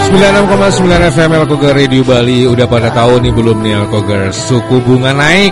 96,9 FM Alkoger Radio Bali. Udah pada tahu nih belum nih Alkoger, suku bunga naik.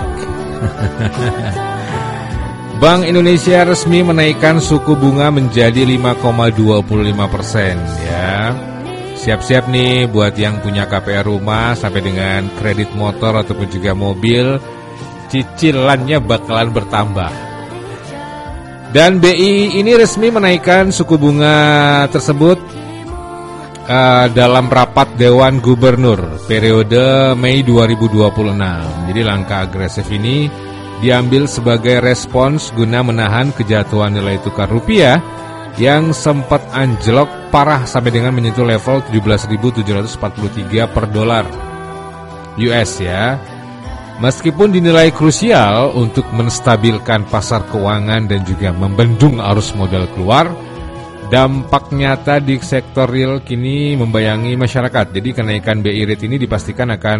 Bank Indonesia resmi menaikkan suku bunga menjadi 5,25% ya. Siap-siap nih buat yang punya KPR rumah sampai dengan kredit motor ataupun juga mobil, cicilannya bakalan bertambah. Dan BI ini resmi menaikkan suku bunga tersebut dalam rapat Dewan Gubernur periode Mei 2026. Jadi langkah agresif ini diambil sebagai respons guna menahan kejatuhan nilai tukar rupiah yang sempat anjlok parah sampai dengan menyentuh level 17.743 per dolar US ya. Meskipun dinilai krusial untuk menstabilkan pasar keuangan dan juga membendung arus modal keluar, dampak nyata di sektor real kini membayangi masyarakat. Jadi kenaikan BI rate ini dipastikan akan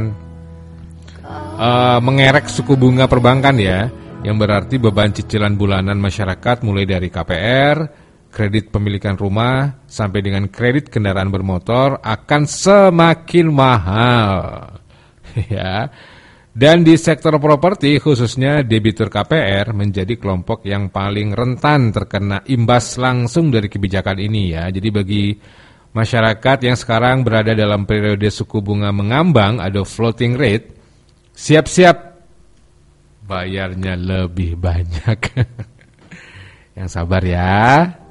mengerek suku bunga perbankan ya, yang berarti beban cicilan bulanan masyarakat mulai dari KPR, kredit pemilikan rumah, sampai dengan kredit kendaraan bermotor akan semakin mahal. Ya. Dan di sektor properti khususnya debitur KPR menjadi kelompok yang paling rentan terkena imbas langsung dari kebijakan ini ya. Jadi bagi masyarakat yang sekarang berada dalam periode suku bunga mengambang atau floating rate, siap-siap bayarnya lebih banyak. Yang sabar ya.